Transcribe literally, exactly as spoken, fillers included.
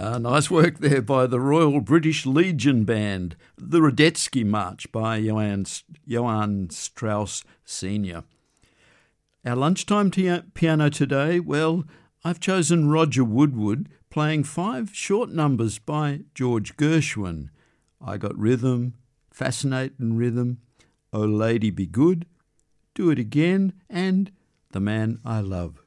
Uh, nice work there by the Royal British Legion Band, the Radetzky March by Johann, Johann Strauss Senior Our lunchtime t- piano today, well, I've chosen Roger Woodward playing five short numbers by George Gershwin. I Got Rhythm, Fascinating Rhythm, Oh Lady Be Good, Do It Again, and The Man I Love.